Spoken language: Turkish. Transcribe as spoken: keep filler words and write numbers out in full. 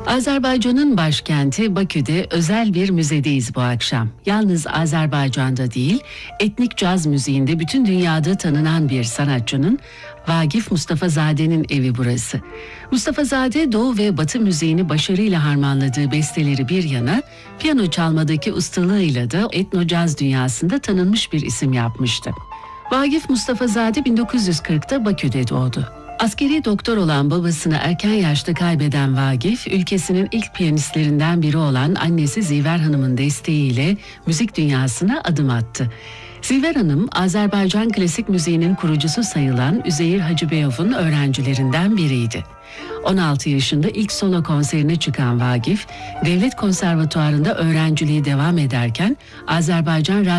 Azerbaycan'ın başkenti Bakü'de özel bir müzedeyiz bu akşam. Yalnız Azerbaycan'da değil, etnik caz müziğinde bütün dünyada tanınan bir sanatçının, Vagif Mustafazade'nin evi burası. Mustafazade, Doğu ve Batı müziğini başarıyla harmanladığı besteleri bir yana, piyano çalmadaki ustalığıyla da etno caz dünyasında tanınmış bir isim yapmıştı. Vagif Mustafazade bin dokuz yüz kırkta Bakü'de doğdu. Askeri doktor olan babasını erken yaşta kaybeden Vagif, ülkesinin ilk piyanistlerinden biri olan annesi Ziver Hanım'ın desteğiyle müzik dünyasına adım attı. Ziver Hanım, Azerbaycan klasik müziğinin kurucusu sayılan Üzeyir Hacıbeyov'un öğrencilerinden biriydi. on altı yaşında ilk solo konserine çıkan Vagif, Devlet Konservatuvarı'nda öğrenciliği devam ederken Azerbaycan